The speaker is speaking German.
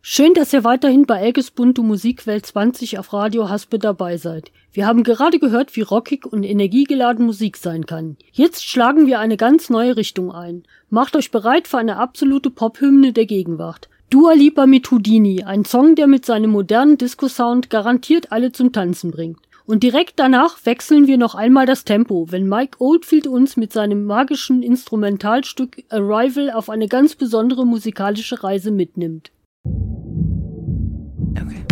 Schön, dass ihr weiterhin bei Elkes Bunte Musikwelt 20 auf Radio Haspe dabei seid. Wir haben gerade gehört, wie rockig und energiegeladen Musik sein kann. Jetzt schlagen wir eine ganz neue Richtung ein. Macht euch bereit für eine absolute Pop-Hymne der Gegenwart. Dua Lipa mit Houdini, ein Song, der mit seinem modernen Disco-Sound garantiert alle zum Tanzen bringt. Und direkt danach wechseln wir noch einmal das Tempo, wenn Mike Oldfield uns mit seinem magischen Instrumentalstück Arrival auf eine ganz besondere musikalische Reise mitnimmt. Okay.